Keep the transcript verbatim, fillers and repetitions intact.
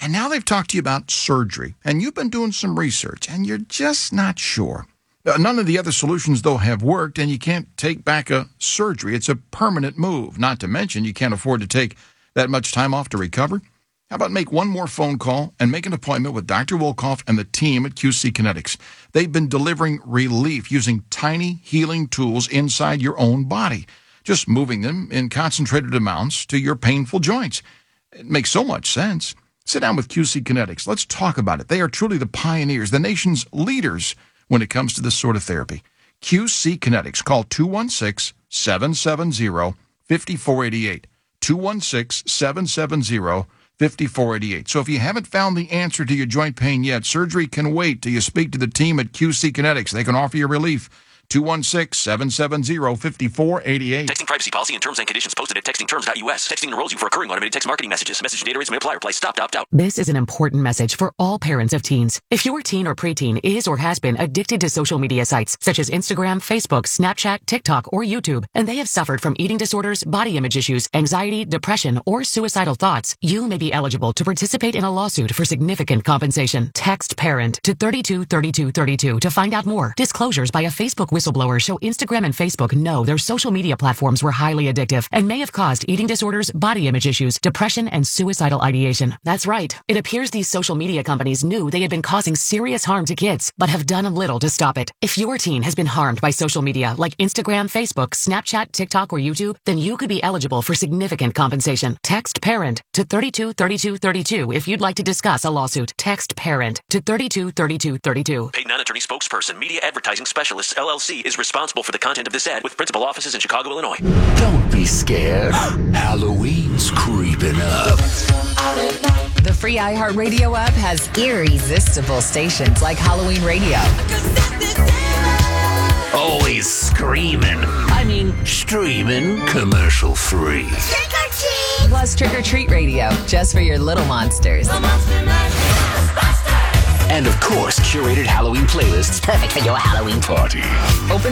And now they've talked to you about surgery, and you've been doing some research, and you're just not sure. Uh, none of the other solutions, though, have worked, and you can't take back a surgery. It's a permanent move, not to mention you can't afford to take that much time off to recover. How about make one more phone call and make an appointment with Doctor Wolkoff and the team at Q C Kinetics? They've been delivering relief using tiny healing tools inside your own body, just moving them in concentrated amounts to your painful joints. It makes so much sense. Sit down with Q C Kinetics. Let's talk about it. They are truly the pioneers, the nation's leaders when it comes to this sort of therapy. Q C Kinetics. Call two one six, seven seven zero, five four eight eight. two one six, seven seven zero, five four eight eight. So if you haven't found the answer to your joint pain yet, surgery can wait till you speak to the team at Q C Kinetics. They can offer you relief. two one six, seven seven zero, five four eight eight. Texting privacy policy and terms and conditions posted at texting terms dot U S. Texting enrolls you for recurring automated text marketing messages. Message and data rates may apply. Reply stop, opt out. This is an important message for all parents of teens. If your teen or preteen is or has been addicted to social media sites such as Instagram, Facebook, Snapchat, TikTok, or YouTube, and they have suffered from eating disorders, body image issues, anxiety, depression, or suicidal thoughts, you may be eligible to participate in a lawsuit for significant compensation. Text PARENT to thirty-two thirty-two thirty-two to find out more. Disclosures by a Facebook whistleblower show Instagram and Facebook know their social media platforms were highly addictive and may have caused eating disorders, body image issues, depression, and suicidal ideation. That's right. It appears these social media companies knew they had been causing serious harm to kids, but have done little to stop it. If your teen has been harmed by social media like Instagram, Facebook, Snapchat, TikTok, or YouTube, then you could be eligible for significant compensation. Text PARENT to thirty-two thirty-two thirty-two if you'd like to discuss a lawsuit. Text PARENT to thirty-two thirty-two thirty-two. Paid non-attorney spokesperson, Media Advertising Specialists, L L C, is responsible for the content of this ad with principal offices in Chicago, Illinois. Don't be scared. Halloween's creeping up. The free iHeartRadio app has irresistible stations like Halloween Radio. Always screaming. I mean, streaming commercial free. Trick or treat! Plus Trick or Treat Radio, just for your little monsters. And of course, curated Halloween playlists perfect for your Halloween party. Open